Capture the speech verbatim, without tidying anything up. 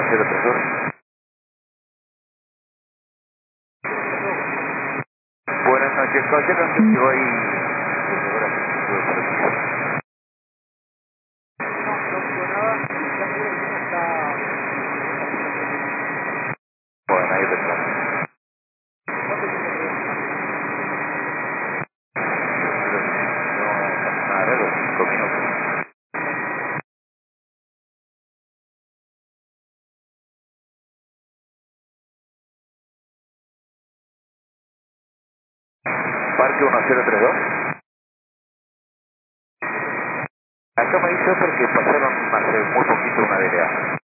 cero tres dos. Buenas noches, caballero, antes que voy... Bueno, ahí está. No pasa nada raro, cinco minutos. Parque uno cero tres dos. Acá me hizo porque pasaron hace muy poquito una D L A.